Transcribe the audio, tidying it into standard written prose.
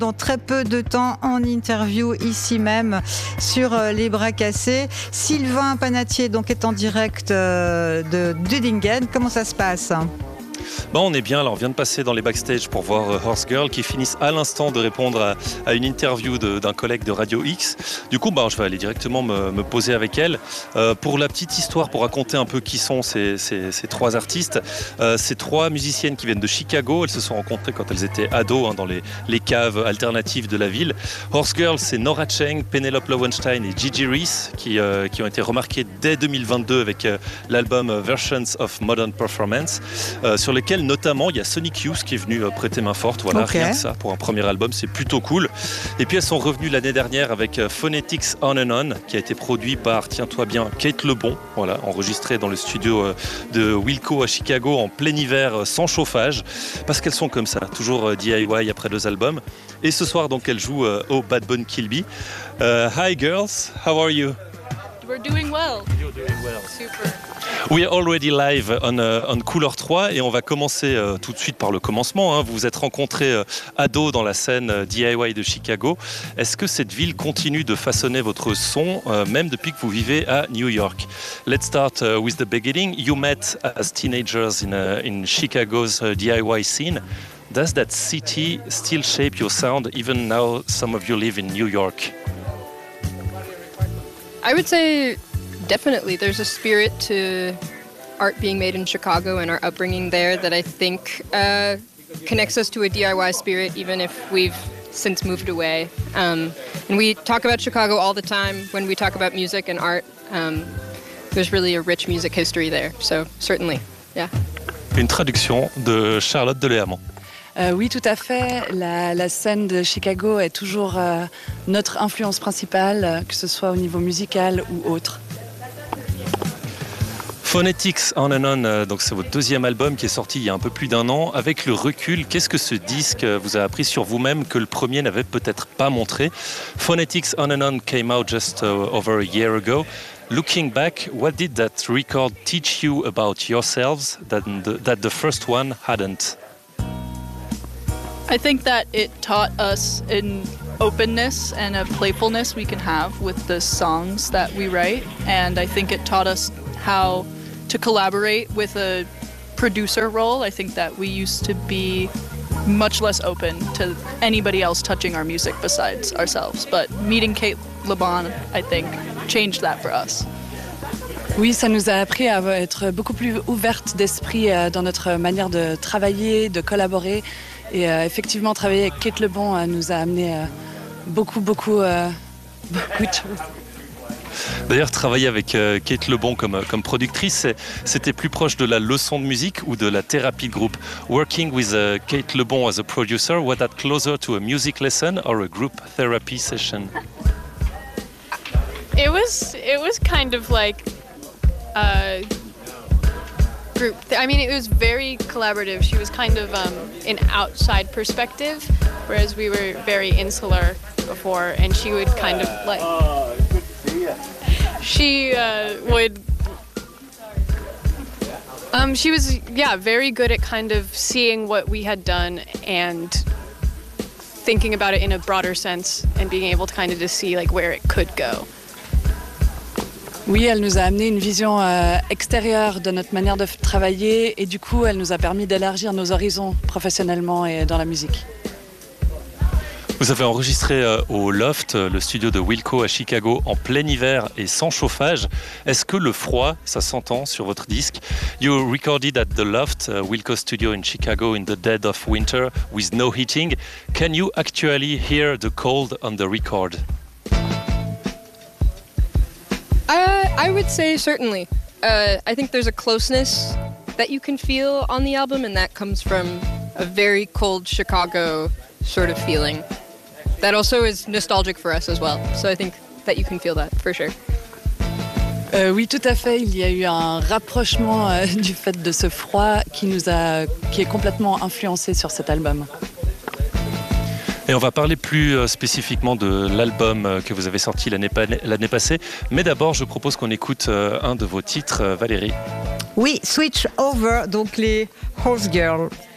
Dans très peu de temps, en interview ici même sur Les Bras Cassés. Sylvain Panatier donc est en direct de Dudingen. Comment ça se passe ? On est bien, là on vient de passer dans les backstage pour voir Horse Girl qui finissent à l'instant de répondre à une interview d'un collègue de Radio X. Du coup je vais aller directement me poser avec elle. Pour la petite histoire, pour raconter un peu qui sont ces trois artistes, ces trois musiciennes qui viennent de Chicago. Elles se sont rencontrées quand elles étaient ados dans les caves alternatives de la ville. Horse Girl, c'est Nora Cheng, Penelope Lowenstein et Gigi Reese qui ont été remarquées dès 2022 avec l'album Versions of Modern Performance, sur lequel notamment il y a Sonic Youth qui est venu prêter main forte. Voilà, okay. Rien que ça pour un premier album, c'est plutôt cool. Et puis elles sont revenues l'année dernière avec Phonetics On and On, qui a été produit par, tiens-toi bien, Kate Lebon, voilà, enregistré dans le studio de Wilco à Chicago en plein hiver sans chauffage, parce qu'elles sont comme ça, toujours DIY après 2 albums. Et ce soir donc elles jouent au Bad Bone Kilby. Hi girls, how are you? We're doing well. You're doing well. Super. We are already live on Couleur 3 et on va commencer tout de suite par le commencement. Vous vous êtes rencontrés ados dans la scène DIY de Chicago. Est-ce que cette ville continue de façonner votre son même depuis que vous vivez à New York? Let's start with the beginning. You met as teenagers in Chicago's DIY scene. Does that city still shape your sound even now some of you live in New York? I would say definitely there's a spirit to art being made in Chicago and our upbringing there that I think connects us to a DIY spirit even if we've since moved away. And we talk about Chicago all the time when we talk about music and art. There's really a rich music history there, so certainly, yeah. Une traduction de Charlotte Deléamont. Oui, tout à fait. La scène de Chicago est toujours notre influence principale, que ce soit au niveau musical ou autre. Phonetics On and On, donc c'est votre deuxième album qui est sorti il y a un peu plus d'1 an. Avec le recul, qu'est-ce que ce disque vous a appris sur vous-même que le premier n'avait peut-être pas montré? Phonetics On and On came out just over a year ago. Looking back, what did that record teach you about yourselves that the first one hadn't? I think that it taught us an openness and a playfulness we can have with the songs that we write. And I think it taught us how to collaborate with a producer role. I think that we used to be much less open to anybody else touching our music besides ourselves. But meeting Kate Lebon, I think, changed that for us. Oui, ça nous a appris à être beaucoup plus ouverte d'esprit dans notre manière de travailler, de collaborer. Et effectivement, travailler avec Kate Lebon nous a amené beaucoup de choses. D'ailleurs, travailler avec Kate Lebon comme productrice, c'était plus proche de la leçon de musique ou de la thérapie de groupe? Working with Kate Lebon as a producer, was that closer to a music lesson or a group therapy session? It was kind of like a group. I mean, it was very collaborative. She was kind of an outside perspective, whereas we were very insular before, and she would kind of like... She was very good at kind of seeing what we had done and thinking about it in a broader sense and being able to kind of just see like where it could go. Oui, elle nous a amené une vision extérieure de notre manière de travailler et du coup, elle nous a permis d'élargir nos horizons professionnellement et dans la musique. Vous avez enregistré au Loft, le studio de Wilco à Chicago, en plein hiver et sans chauffage. Est-ce que le froid, ça s'entend sur votre disque? You recorded at the Loft, Wilco studio in Chicago in the dead of winter with no heating. Can you actually hear the cold on the record? I would say certainly. I think there's a closeness that you can feel on the album, and that comes from a very cold Chicago sort of feeling. That also is nostalgic for us as well. So I think that you can feel that for sure. Oui, tout à fait. Il y a eu un rapprochement du fait de ce froid qui est complètement influencé sur cet album. Et on va parler plus spécifiquement de l'album que vous avez sorti l'année passée. Mais d'abord, je propose qu'on écoute un de vos titres, Valérie. Oui, Switch Over, donc les Horse Girls.